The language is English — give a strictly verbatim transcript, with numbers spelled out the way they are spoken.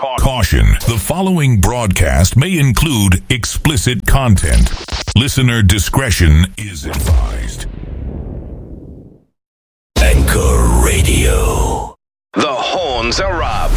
Caution, the following broadcast may include explicit content. Listener discretion is advised. Anchor Radio. The horns are up.